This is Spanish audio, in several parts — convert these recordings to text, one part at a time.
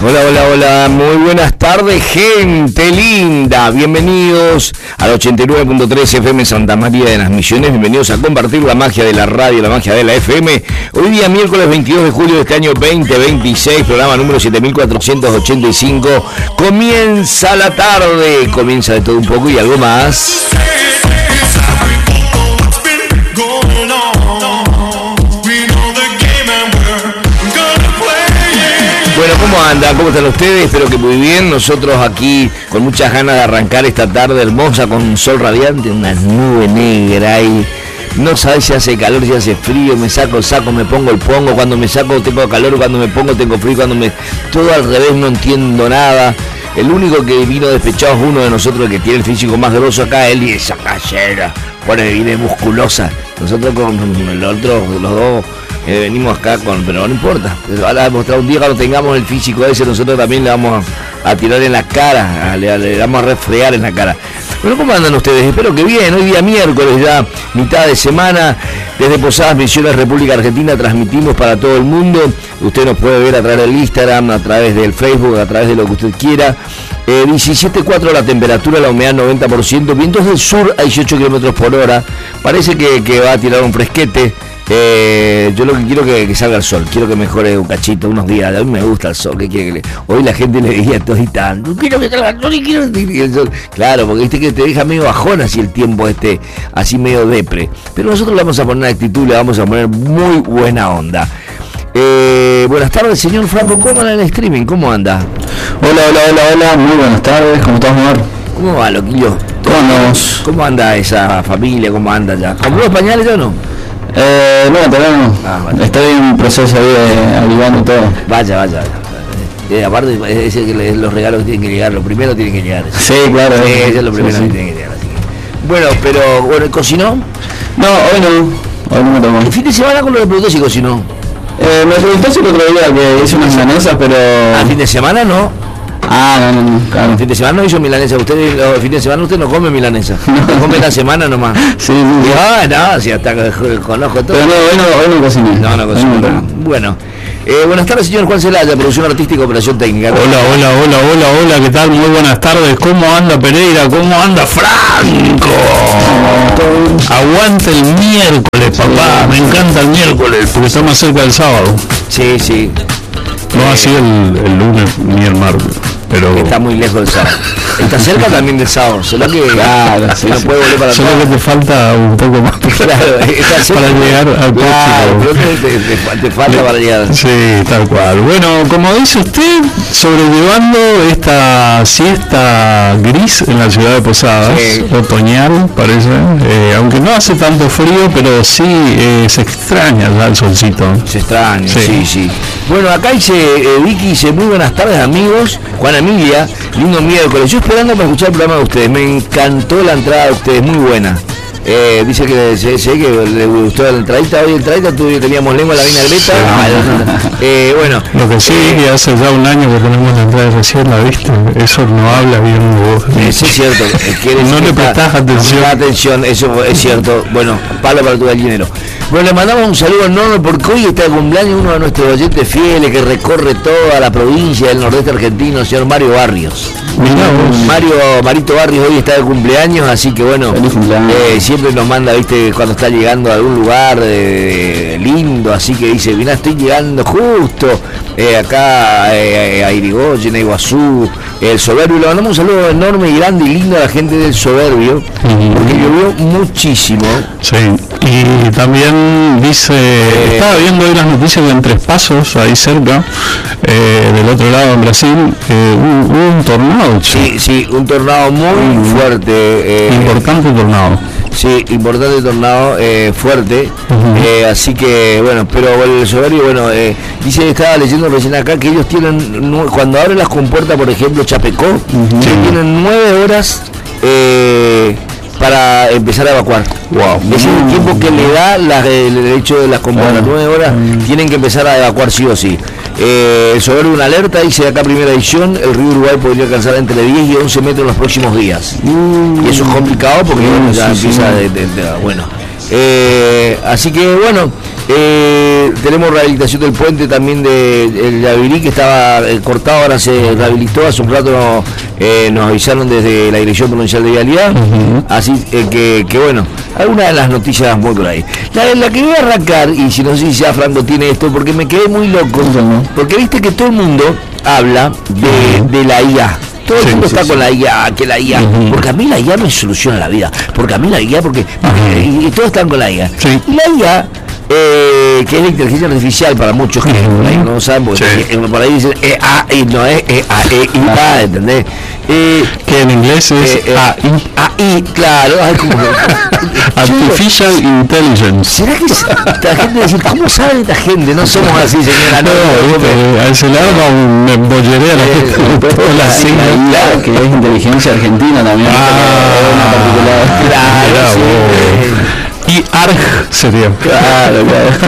Hola, hola, hola, muy buenas tardes, gente linda. Bienvenidos al 89.3 FM Santa María de las Misiones. Bienvenidos a compartir la magia de la radio, la magia de la FM. Hoy día, miércoles 22 de julio de este año 2026, programa número 7485. Comienza la tarde, comienza de todo un poco y algo más. Bueno, ¿cómo andan? ¿Cómo están ustedes? Espero que muy bien. Nosotros aquí con muchas ganas de arrancar esta tarde hermosa con un sol radiante, una nube negra y no sabes si hace calor, si hace frío, me saco el saco, me pongo el pongo, cuando me saco tengo calor, cuando me pongo tengo frío, todo al revés, no entiendo nada. El único que vino despechado es uno de nosotros, el que tiene el físico más grosso acá, él y esa callera, bueno, viene musculosa. Nosotros con los otros, los dos, venimos acá pero no importa. Ahora demostrar un día cuando tengamos el físico ese, nosotros también le vamos a tirar en la cara, le vamos a refregar en la cara. Bueno, ¿cómo andan ustedes? Espero que bien. Hoy día miércoles, ya mitad de semana, desde Posadas Misiones, República Argentina, transmitimos para todo el mundo. Usted nos puede ver a través del Instagram, a través del Facebook, a través de lo que usted quiera. 17.4 la temperatura, la humedad 90%, vientos del sur a 18 km por hora. Parece que va a tirar un fresquete. Yo lo que quiero que salga el sol, quiero que mejore un cachito, unos días. A mí me gusta el sol, ¿qué quiere que hoy la gente le diga todo y tanto? Quiero que salga el sol y quiero el sol. Claro, porque viste que te deja medio bajón así el tiempo así medio depre. Pero nosotros le vamos a poner una actitud, le vamos a poner muy buena onda. Buenas tardes, señor Franco, ¿cómo anda en el streaming? ¿Cómo anda? Hola, muy buenas tardes, ¿cómo estás, Omar? ¿Cómo va, loquillo? ¿Cómo anda esa familia? ¿Cómo anda ya? ¿Compró los pañales ya o no? No, todavía no. Vale. Estoy en proceso ahí de avivando todo. Vaya. Aparte, los regalos que tienen que llegar, lo primero tienen que llegar. Sí, claro. Sí, eso es lo primero que tienen que llegar. Así que. Bueno, pero, ¿cocinó? No, hoy no me tocó. El fin de semana con lo que preguntó si cocinó. Me preguntaste el otro día que hice unas milanesas, pero... ¿Al fin de semana no? No, claro. El fin de semana no hizo milanesa. Usted, el fin de semana usted no come milanesa. No come la semana nomás. Sí. No, si hasta conozco todo. Pero hoy no cociné. No cociné. Bueno. Buenas tardes, señor Juan Celaya, producción artística, operación técnica. Hola, ¿qué tal? Muy buenas tardes. ¿Cómo anda Pereira? ¿Cómo anda Franco? Aguante el miércoles, papá. Me encanta el miércoles porque está más cerca del sábado. Sí. No así el lunes ni el martes. Pero está muy lejos del sábado. Está cerca también del sábado, solo que no puede volver para atrás. Solo que te falta un poco más para llegar al próximo. Te falta para llegar. Sí, tal cual. Bueno, como dice usted, sobrellevando esta siesta gris en la ciudad de Posadas, otoñal parece, aunque no hace tanto frío, pero sí se extraña ya el solcito. Se extraña, sí. Bueno, acá dice Vicky, dice muy buenas tardes amigos. Juan Emilia, lindo miércoles. Yo esperando para escuchar el programa de ustedes. Me encantó la entrada de ustedes, muy buena. Dice que sé que le gustó la entradita. Hoy teníamos lengua en la vinagreta. Bueno. Lo que sí, que hace ya un año que tenemos la entrada recién, ¿la viste? Eso no habla bien de vos. Sí, es cierto. No le prestás atención. Atención, eso es cierto. Bueno, palo para tu gallinero. Bueno, le mandamos un saludo enorme porque hoy está de cumpleaños uno de nuestros oyentes fieles que recorre toda la provincia del nordeste argentino, el señor Mario Barrios. Marito Barrios hoy está de cumpleaños, así que bueno, siempre nos manda, viste, cuando está llegando a algún lugar lindo, así que dice, mira, estoy llegando justo acá a Irigoyen, a Iguazú, el Soberbio. Le mandamos un saludo enorme y grande y lindo a la gente del Soberbio, porque llovió muchísimo. Sí, y también dice, estaba viendo hoy las noticias de en Tres Pasos, ahí cerca, del otro lado en Brasil, hubo un tornado. Sí, un tornado muy fuerte. Importante tornado. Sí, importante tornado, fuerte. Así que, bueno, pero el Soberbio, dice, estaba leyendo recién acá que ellos tienen, cuando abren las compuertas, por ejemplo, Chapecó, tienen 9 horas para empezar a evacuar. Wow. Ese es el tiempo que le da el hecho de las compuertas. 9 horas tienen que empezar a evacuar sí o sí. Sobre una alerta, dice acá primera edición, el río Uruguay podría alcanzar entre 10 y 11 metros en los próximos días. Y eso es complicado porque ya empieza bueno. Así que bueno, Tenemos rehabilitación del puente también de Yavirí, que estaba cortado, ahora se rehabilitó. Hace un rato nos avisaron desde la Dirección Provincial de Vialidad. Así que bueno, algunas de las noticias muy por ahí. La que voy a arrancar, y si no sé si ya Franco tiene esto, porque me quedé muy loco, porque viste que todo el mundo habla de la IA. Todo el mundo está con la IA, que la IA, porque a mí la IA me soluciona la vida, porque a mí la IA, porque y todos están con la IA. Y la IA, que es la inteligencia artificial para muchos que por ahí no saben, porque por ahí dicen AI, no es AI, ¿entendés? Que en inglés es AI, claro. Artificial Intelligence. ¿Será que esta gente dice, cómo sabe esta gente? No somos así, señora. A ese lado me embolleré a la sigla que es inteligencia argentina también. Una particular. Claro, y ARG sería. Claro.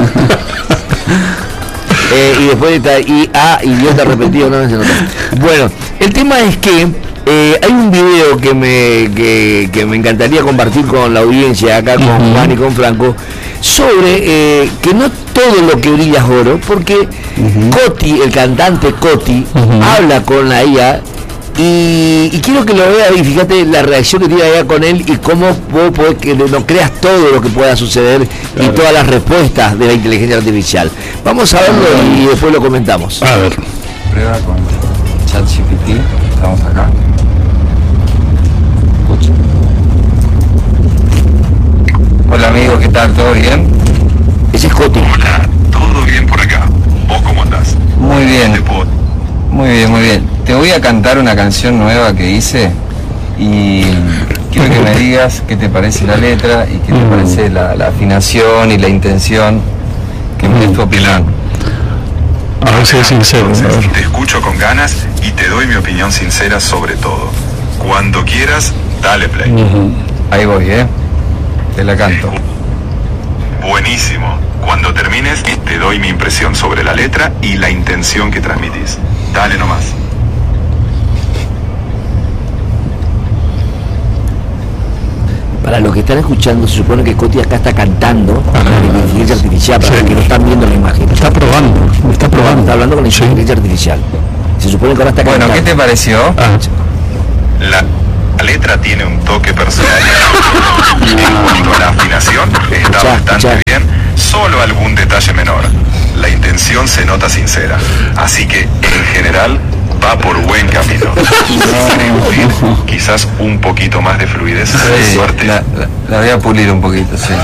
Y después está IA, idiota repetido, no se nota. Bueno, el tema es que hay un video que me encantaría compartir con la audiencia acá, con Juan y con Franco, sobre que no todo lo que brilla es oro, porque Coti, el cantante Coti, habla con la IA. Y quiero que lo veas y fíjate la reacción que tiene allá con él y cómo vos podés, que no creas todo lo que pueda suceder y todas las respuestas de la inteligencia artificial. Vamos a verlo y después lo comentamos. A ver. Prueba con ChatGPT. Estamos acá. Escucha. Hola amigo, ¿qué tal? ¿Todo bien? Ese es Coti. Hola, todo bien por acá. ¿Vos cómo andás? Muy bien. Muy bien, muy bien. Te voy a cantar una canción nueva que hice y quiero que me digas qué te parece la letra y qué te parece la afinación y la intención, que me des tu opinión. A ver si es sincero. Entonces, te escucho con ganas y te doy mi opinión sincera sobre todo. Cuando quieras, dale play. Ahí voy, te la canto. Buenísimo. Cuando termines, te doy mi impresión sobre la letra y la intención que transmitís. Dale nomás. Para los que están escuchando, se supone que Coti acá está cantando con la inteligencia artificial, para los que no están viendo la imagen. Está probando. Está Está hablando con la inteligencia artificial. Se supone que ahora está cantando. Bueno, ¿qué te pareció? La letra tiene un toque personal. En cuanto a la afinación, está bastante bien. Solo algún detalle menor. La intención se nota sincera. Así que, en general, va por buen camino. Quizás un poquito más de fluidez. Suerte. La voy a pulir un poquito, sí.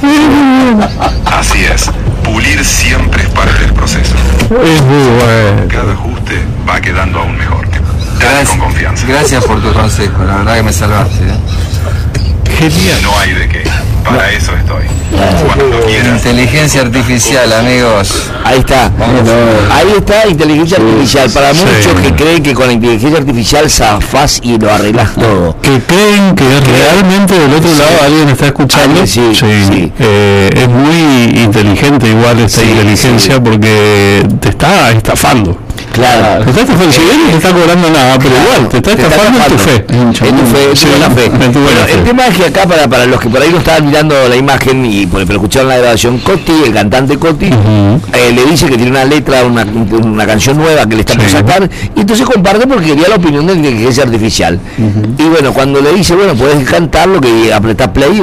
Así es. Pulir siempre es parte del proceso. Es muy bueno. Cada ajuste va quedando aún mejor. Dale con confianza. Gracias por tu consejo, la verdad que me salvaste. Genial. No hay de qué. Para eso estoy. Cuando quieras. Inteligencia artificial, amigos. Ahí está. Ahí está inteligencia artificial. Para muchos que creen que con la inteligencia artificial zafás y lo arreglás todo. Que creen que realmente del otro lado alguien está escuchando. Sí. Es muy inteligente igual esta inteligencia porque te está estafando. Claro. Te está estafando. Si bien no te está cobrando nada, pero igual te está estafando en tu fe. En tu buena fe. Bueno, el tema es que acá, para los que por ahí no estaban mirando la imagen pero escucharon la grabación, Coti, el cantante Coti, le dice que tiene una letra, una canción nueva que le está por sacar, y entonces comparte porque quería la opinión de la inteligencia artificial. Y bueno, cuando le dice, bueno, puedes cantarlo, que apretá play,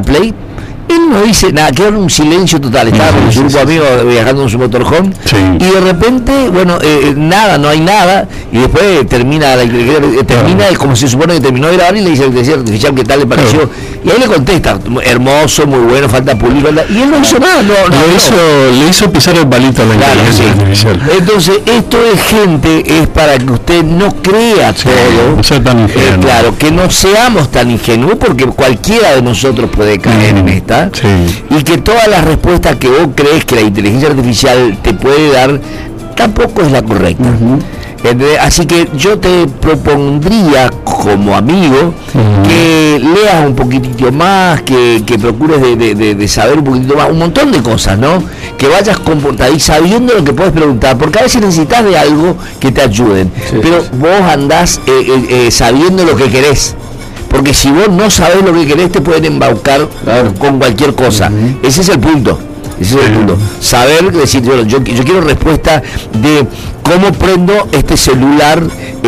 él no dice nada, queda un silencio total. Estaba con su grupo de amigos viajando en su motorhome y de repente, bueno, nada, no hay nada, y después termina como se supone que terminó de grabar y le dice a la inteligencia artificial qué tal le pareció, y ahí le contesta, hermoso, muy bueno, falta pulir, y él no hizo nada, le hizo pisar el palito a la inteligencia artificial. Entonces, esto es gente, es para que usted no crea todo, no sea tan ingenuo. Claro, que no seamos tan ingenuos, porque cualquiera de nosotros puede caer en esta. Y que todas las respuestas que vos crees que la inteligencia artificial te puede dar tampoco es la correcta. Así que yo te propondría como amigo que leas un poquitito más, que procures de saber un poquitito más, un montón de cosas, ¿no? Que vayas comportado y sabiendo lo que puedes preguntar, porque a veces necesitas de algo que te ayuden, pero vos andás sabiendo lo que querés. Porque si vos no sabés lo que querés, te pueden embaucar con cualquier cosa. Ese es el punto. Ese es el punto. Saber decir, yo quiero respuesta de cómo prendo este celular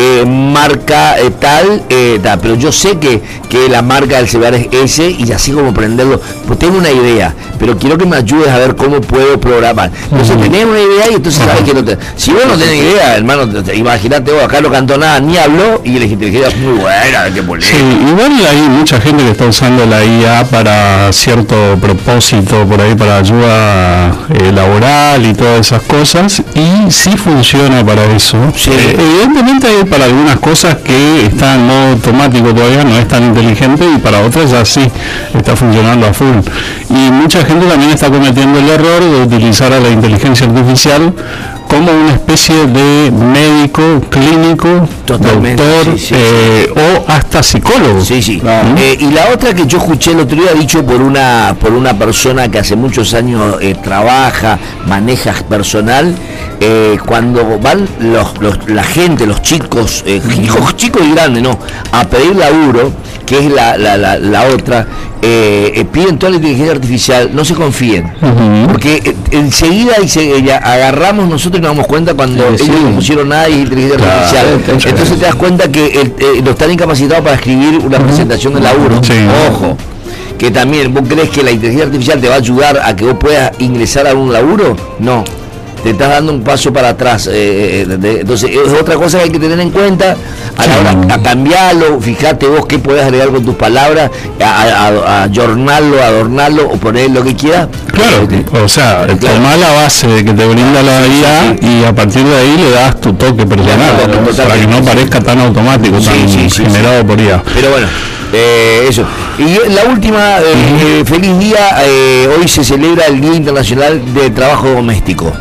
marca tal, pero yo sé que la marca del celular es ese y así como prenderlo. Pues tengo una idea, pero quiero que me ayudes a ver cómo puedo programar. Entonces tenés una idea y entonces sabes que no te... Si vos no tenés idea, hermano, imagínate vos, acá no cantó nada, ni habló y la inteligencia es muy buena, qué molesto. Sí, igual hay mucha gente que está usando la IA para cierto propósito, por ahí para ayuda laboral y todas esas cosas, y sí funciona para eso. Sí. Evidentemente hay para algunas cosas que están en modo automático, todavía no es tan inteligente, y para otras ya sí está funcionando a full. Y mucha gente también está cometiendo el error de utilizar a la inteligencia artificial como una especie de médico, clínico, totalmente, doctor, o hasta psicólogo. Sí, sí. Y la otra que yo escuché el otro día, dicho por una persona que hace muchos años trabaja, maneja personal, cuando van la gente, los chicos, chicos y grandes, no, a pedir laburo, que es la otra, piden toda la inteligencia artificial, no se confíen, porque enseguida agarramos nosotros y nos damos cuenta cuando ellos no pusieron nada y inteligencia artificial. Entonces te das cuenta que no están incapacitados para escribir una presentación de laburo. Ojo, que también, ¿vos crees que la inteligencia artificial te va a ayudar a que vos puedas ingresar a un laburo? No. Te estás dando un paso para atrás, entonces es otra cosa que hay que tener en cuenta a la hora a cambiarlo. Fíjate vos qué podés agregar con tus palabras, a adornarlo o poner lo que quieras. Claro, o sea, tomar la base de que te brinda la IA y a partir de ahí le das tu toque personal, para que no parezca tan automático, tan generado por IA. Pero bueno, eso. Y la última, feliz día, hoy se celebra el Día Internacional del Trabajo Doméstico.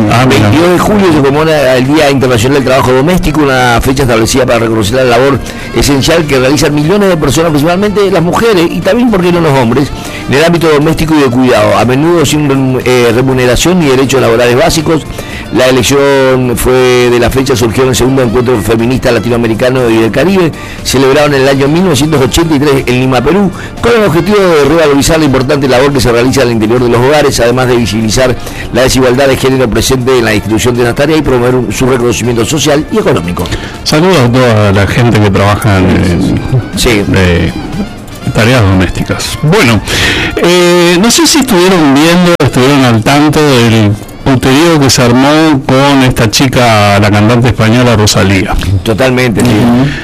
22 de julio se conmemora el Día Internacional del Trabajo Doméstico, una fecha establecida para reconocer la labor esencial que realizan millones de personas, principalmente las mujeres y también, ¿por qué no, los hombres, en el ámbito doméstico y de cuidado, a menudo sin remuneración ni derechos laborales básicos. La elección fue de la fecha, surgió en el segundo encuentro feminista latinoamericano y del Caribe, celebrado en el año 1983 en Lima, Perú, con el objetivo de revalorizar la importante labor que se realiza al interior de los hogares, además de visibilizar la desigualdad de género presente en la distribución de las tareas y promover su reconocimiento social y económico. Saludos a toda la gente que trabaja en tareas domésticas. Bueno, no sé si estuvieron al tanto del puterío que se armó con esta chica, la cantante española Rosalía. Totalmente, sí.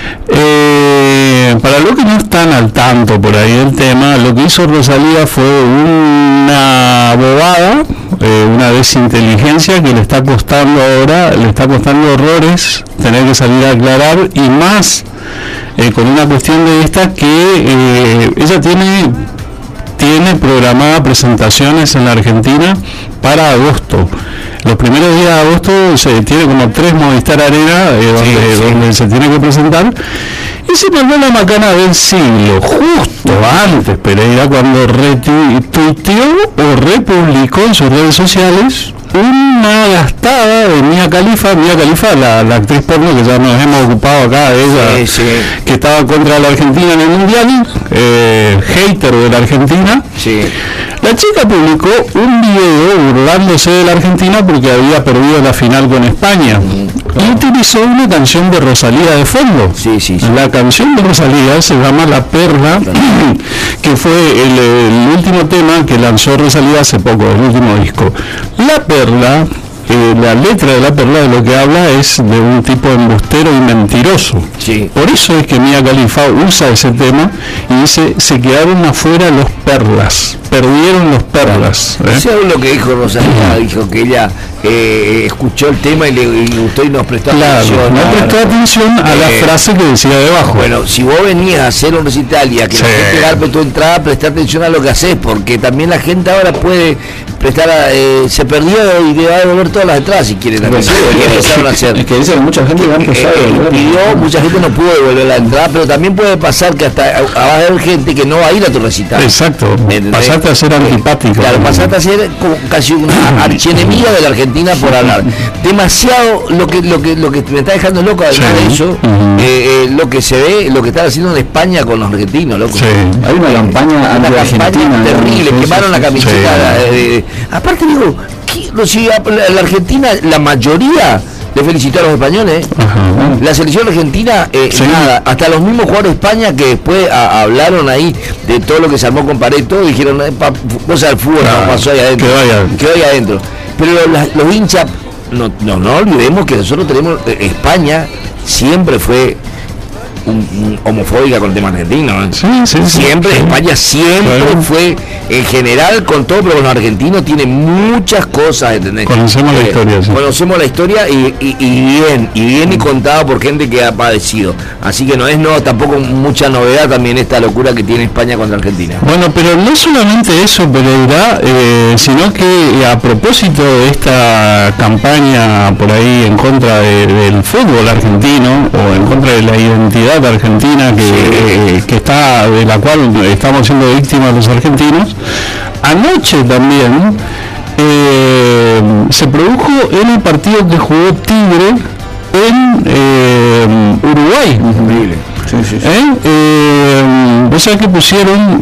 Para los que no están al tanto por ahí del tema, lo que hizo Rosalía fue una bobada, una desinteligencia que le está costando horrores tener que salir a aclarar, y más con una cuestión de esta que ella tiene programadas presentaciones en la Argentina para agosto. Los primeros días de agosto se tiene como 3 Movistar Arena donde se tiene que presentar, y se mandó la macana del siglo, justo antes Pereira, cuando retuiteó o republicó en sus redes sociales una gastada de Mia Khalifa, la actriz porno que ya nos hemos ocupado acá de ella, que estaba contra la Argentina en el Mundial, hater de la Argentina. La chica publicó un video burlándose de la Argentina porque había perdido la final con España, y utilizó una canción de Rosalía de fondo. La canción de Rosalía se llama La Perla, que fue el último tema que lanzó Rosalía hace poco, el último disco. La Perla, la letra de La Perla de lo que habla es de un tipo embustero y mentiroso. Por eso es que Mia Khalifa usa ese tema y dice: se quedaron afuera los perlas, perdieron los perlas. Eso es lo que dijo Rosalía, dijo que ella escuchó el tema y le gustó y nos prestó atención. No prestó atención a la frase que decía debajo. Bueno, si vos venías a hacer un recital y a que la gente garpe tu entrada, presta atención a lo que haces, porque también la gente ahora puede prestar se perdió y le va a devolver todas las entradas si quieren hacer. Es que dice que mucha gente va a empezar mucha gente no pudo devolver la entrada, pero también puede pasar que hasta va a haber gente que no va a ir a tu recital. Exacto, pasaste a ser antipático. Claro, pasaste a ser como casi una archienemiga de la Argentina. Argentina por hablar. Demasiado lo que me está dejando loco, además de eso, lo que se ve, lo que están haciendo en España con los argentinos, loco. Sí. Hay una campaña anti-argentina terrible, quemaron la camiseta. Aparte digo, si la Argentina, la mayoría le felicitó a los españoles. La selección argentina, nada, hasta los mismos jugadores de España que después hablaron ahí de todo lo que se armó con Paredes, todo dijeron, cosa del fútbol, no pasó ahí adentro, quedó ahí adentro. Pero los hinchas, no olvidemos que nosotros tenemos, España siempre fue homofóbica con el tema argentino, siempre, España siempre fue, en general, con todo, pero con los argentinos tiene muchas cosas, ¿entendés? Conocemos la historia, conocemos la historia y bien contado por gente que ha padecido, así que no es tampoco mucha novedad también esta locura que tiene España contra Argentina. Bueno, pero no solamente eso, Pereira, sino que a propósito de esta campaña por ahí en contra del fútbol argentino o en contra de la identidad argentina que está, de la cual estamos siendo víctimas los argentinos, anoche también se produjo en el partido que jugó Tigre en Uruguay. Increíble. Vos sabés que pusieron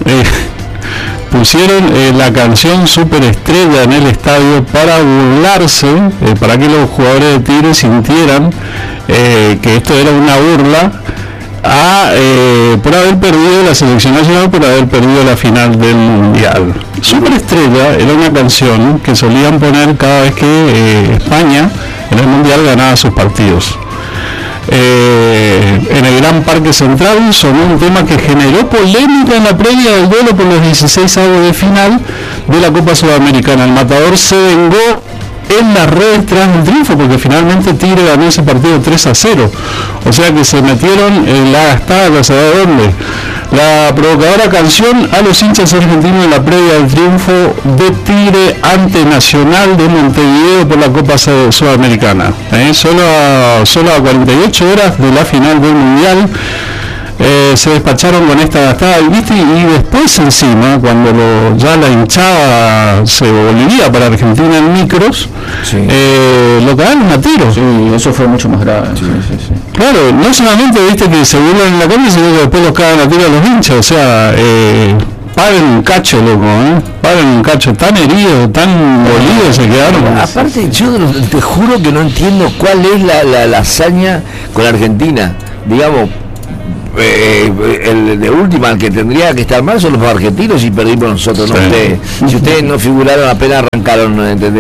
la canción Superestrella en el estadio para burlarse, para que los jugadores de Tigre sintieran que esto era una burla por haber perdido la selección nacional, por haber perdido la final del Mundial. Superestrella era una canción que solían poner cada vez que España en el Mundial ganaba sus partidos. En el Gran Parque Central sonó un tema que generó polémica en la previa del duelo por los 16 avos de final de la Copa Sudamericana. El Matador se vengó en las redes tras el triunfo, porque finalmente Tigre ganó ese partido 3-0, o sea que se metieron en la gastada, no sé de dónde. La provocadora canción a los hinchas argentinos en la previa del triunfo de Tigre ante Nacional de Montevideo por la Copa Sudamericana, solo a 48 horas de la final del Mundial. Se despacharon con esta gastada, ¿viste? Y después encima, cuando ya la hinchada se volvía para Argentina en micros, lo cagaron a tiro. Sí, eso fue mucho más grave. Claro, no solamente, viste, que se burlan en la calle, sino que después los cagan a tiro a los hinchas, o sea, paren un cacho, loco, paren un cacho, tan heridos, tan molidos se quedaron. Aparte, yo te juro que no entiendo cuál es la hazaña con Argentina, digamos. El de última, el que tendría que estar mal son los argentinos y perdimos nosotros, no ustedes. Si ustedes no figuraron, apenas arrancaron,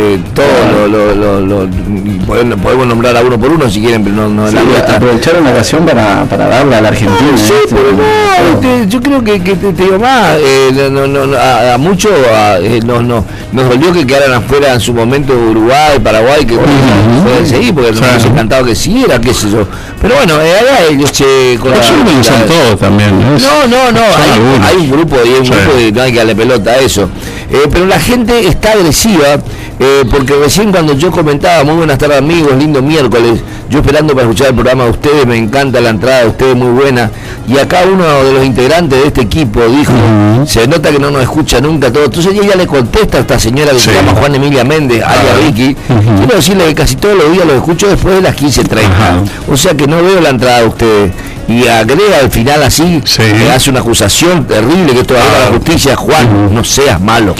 todo podemos nombrar a uno por uno si quieren, pero no aprovecharon la ocasión para darle a la Argentina. Yo creo que te digo más, a muchos nos dolió que quedaran afuera en su momento Uruguay, Paraguay, que pueden seguir, porque nos hubiese encantado que siguiera, qué sé yo. Pero bueno, ellos son todos también. Hay un grupo de no hay que darle pelota a eso. Pero la gente está agresiva, porque recién cuando yo comentaba, muy buenas tardes amigos, lindo miércoles, yo esperando para escuchar el programa de ustedes, me encanta la entrada de ustedes, muy buena, y acá uno de los integrantes de este equipo dijo, se nota que no nos escucha nunca todo, entonces ella le contesta a esta señora que se llama Juan Emilia Méndez, alias Vicky, quiero decirle que casi todos los días los escucho después de las 15:30, o sea que no veo la entrada de ustedes. Y agrega al final así, le hace una acusación terrible, que esto va a la justicia. Juan, no seas malo.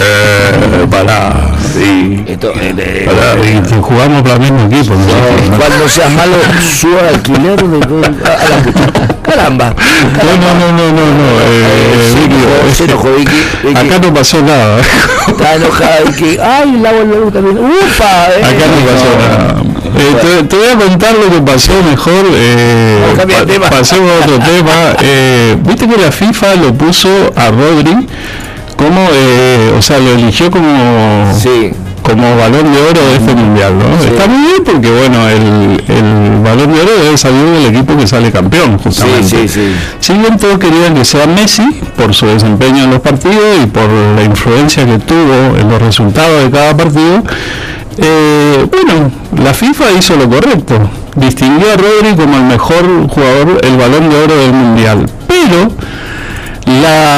Jugamos para el mismo equipo. Juan, no seas malo, suba alquiler de caramba. Se enojó Vicky. Acá no pasó nada. Está enojada Vicky. Ay, la vuelve también. Ufa, acá no pasó nada. Te voy a contar lo que pasó mejor. Pasemos a otro tema. Viste que la FIFA lo puso a Rodri como, o sea, lo eligió como balón de oro de este mundial, ¿no? Está muy bien porque, bueno, el balón de oro debe salir del equipo que sale campeón, justamente. Si bien todos querían que sea Messi por su desempeño en los partidos y por la influencia que tuvo en los resultados de cada partido, bueno, la FIFA hizo lo correcto, distinguió a Rodri como el mejor jugador, el balón de oro del mundial, pero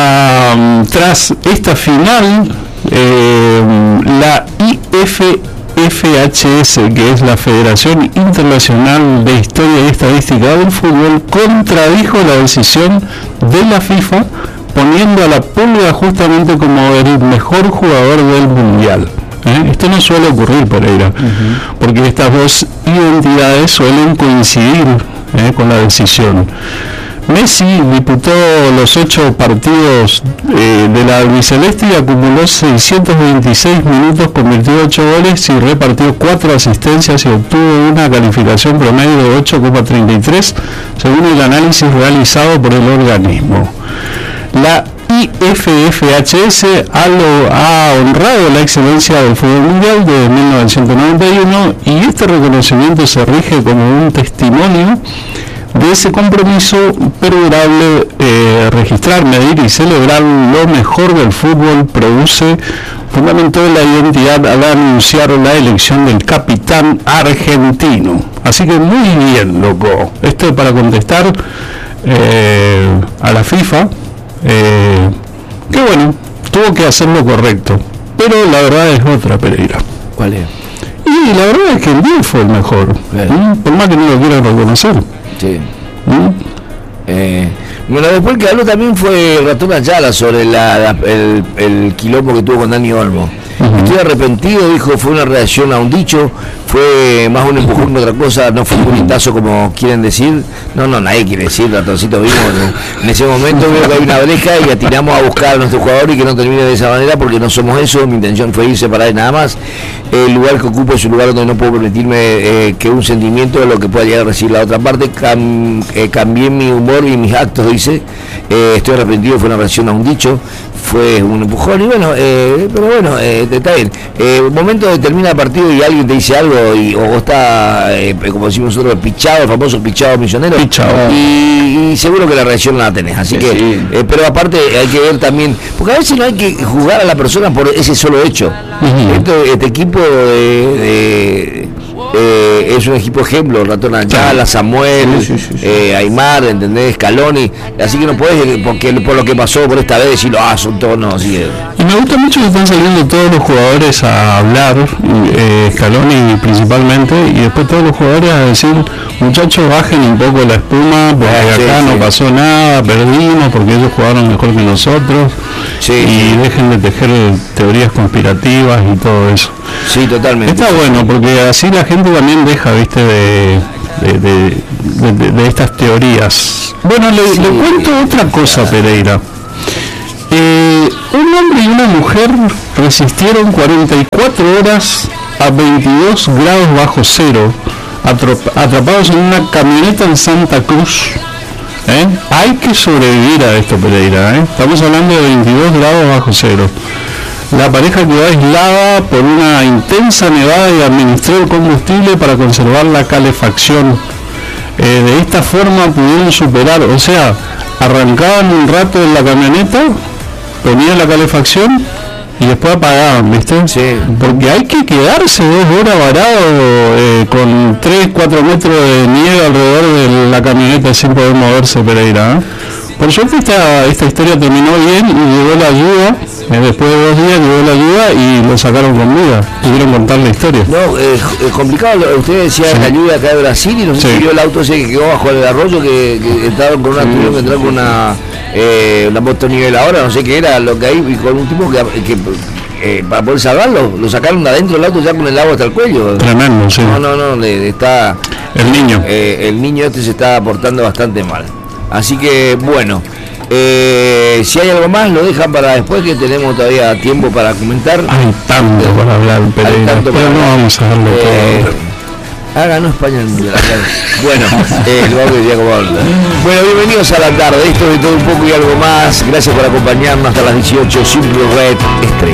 tras esta final, la IFF IFHS, que es la Federación Internacional de Historia y Estadística del Fútbol, contradijo la decisión de la FIFA, poniendo a la Pulga justamente como el mejor jugador del Mundial. Esto no suele ocurrir, Pereira, porque estas dos identidades suelen coincidir con la decisión. Messi disputó los 8 partidos de la albiceleste y acumuló 626 minutos, convirtió 8 goles y repartió 4 asistencias y obtuvo una calificación promedio de 8,33 según el análisis realizado por el organismo. La IFFHS ha honrado la excelencia del fútbol mundial desde 1991 y este reconocimiento se rige como un testimonio de ese compromiso perdurable. Registrar, medir y celebrar lo mejor del fútbol produce fundamentó la identidad al anunciar la elección del capitán argentino. Así que muy bien, loco. Esto es para contestar a la FIFA, que bueno, tuvo que hacer lo correcto, pero la verdad es otra, Pereira. ¿Cuál es? Y la verdad es que el 10 fue el mejor, por más que no lo quieran reconocer. Sí. Bueno, después que habló también fue el Ratón Ayala sobre el quilombo que tuvo con Dani Olmo. Estoy arrepentido, dijo, fue una reacción a un dicho, fue más un empujón que otra cosa, no fue un puñetazo como quieren decir. No, nadie quiere decir, ratoncito, vimos, ¿no? En ese momento veo que hay una brecha y atiramos a buscar a nuestro jugador y que no termine de esa manera porque no somos eso, mi intención fue irse para él nada más. El lugar que ocupo es un lugar donde no puedo permitirme que un sentimiento de lo que pueda llegar a recibir la otra parte, cambié mi humor y mis actos, dice, estoy arrepentido, fue una reacción a un dicho, fue un empujón y bueno, pero bueno, está bien. Momento de termina el partido y alguien te dice algo o vos está, como decimos nosotros, pichado, el famoso pichado misionero, y seguro que la reacción la tenés, así que sí. Pero aparte hay que ver también, porque a veces no hay que juzgar a la persona por ese solo hecho. Este equipo es un equipo ejemplo, Ratón Ayala, Samuel, Aymar, ¿entendés? Scaloni, así que no podés, porque por lo que pasó por esta vez, decirlo, son todos, no, así es. Y me gusta mucho que están saliendo todos los jugadores a hablar, Scaloni principalmente, y después todos los jugadores a decir, muchachos, bajen un poco la espuma, porque acá no pasó nada, perdimos, porque ellos jugaron mejor que nosotros, y dejen de tejer teorías conspirativas y todo eso. Sí, totalmente. Está bueno, porque así la gente también deja, viste, de estas teorías. Bueno, le cuento otra cosa, Pereira. Un hombre y una mujer resistieron 44 horas a 22 grados bajo cero, atrapados en una camioneta en Santa Cruz. Hay que sobrevivir a esto, Pereira. Estamos hablando de 22 grados bajo cero. La pareja quedó aislada por una intensa nevada y administró el combustible para conservar la calefacción. De esta forma pudieron superar, o sea, arrancaban un rato en la camioneta, ponían la calefacción y después apagaban, ¿viste? Sí. Porque hay que quedarse 2 horas varado con 3-4 metros de nieve alrededor de la camioneta sin poder moverse, Pereira. Por suerte esta historia terminó bien y llegó la ayuda. Después de 2 días llegó la ayuda y lo sacaron con vida. Pudieron contar la historia. No, es complicado. Usted decía la ayuda acá de Brasil y no sé si vio el auto ese que quedó bajo el arroyo, que entraron con tuvieron que entrar con una motoniveladora, no sé qué era lo que hay, y con un tipo que para poder salvarlo, lo sacaron de adentro del auto ya con el agua hasta el cuello. Tremendo, sí. No, está... El niño. El niño este se está portando bastante mal. Así que, bueno... si hay algo más lo dejan para después, que tenemos todavía tiempo para comentar. Hay tanto para hablar, Pereira, pero no vamos a darle todo. Ganó España el Mundial. Bueno, bueno, bienvenidos a la tarde. Esto de todo un poco y algo más. Gracias por acompañarnos hasta las 18. Simple Red Estrella.